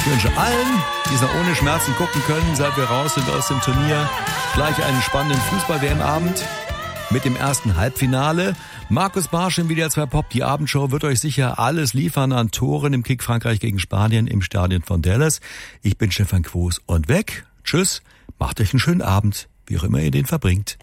Ich wünsche allen, die es noch ohne Schmerzen gucken können, seit wir raus sind aus dem Turnier, gleich einen spannenden Fußball-WM-Abend mit dem ersten Halbfinale. Markus Barsch im WDR 2 Pop, die Abendshow, wird euch sicher alles liefern an Toren im Kick Frankreich gegen Spanien im Stadion von Dallas. Ich bin Stefan Quos und weg. Tschüss, macht euch einen schönen Abend, wie auch immer ihr den verbringt.